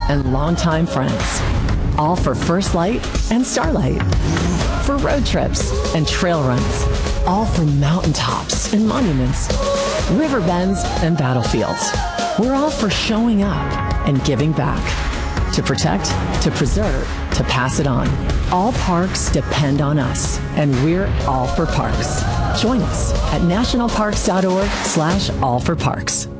and longtime friends. All for First Light and Starlight. For road trips and trail runs. All for mountaintops and monuments, river bends and battlefields. We're all for showing up and giving back. To protect, to preserve, to pass it on. All parks depend on us, and we're all for parks. Join us at nationalparks.org/allforparks.